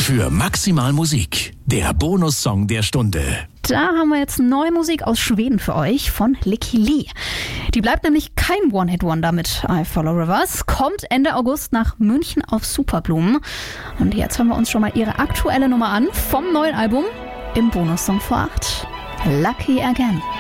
für Maximal Musik, der Bonussong der Stunde. Da haben wir jetzt neue Musik aus Schweden für euch von Lykke Li. Die bleibt nämlich kein One-Hit-Wonder mit I Follow Rivers, kommt Ende August nach München auf Superblumen. Und jetzt hören wir uns schon mal ihre aktuelle Nummer an vom neuen Album im Bonussong vor 8. Lucky Again.